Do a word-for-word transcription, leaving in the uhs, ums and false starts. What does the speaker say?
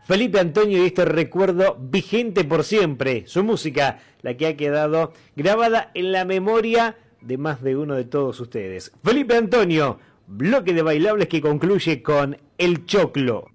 Felipe Antonio y este recuerdo vigente por siempre. Su música, la que ha quedado grabada en la memoria de más de uno de todos ustedes. Felipe Antonio, bloque de bailables que concluye con El Choclo.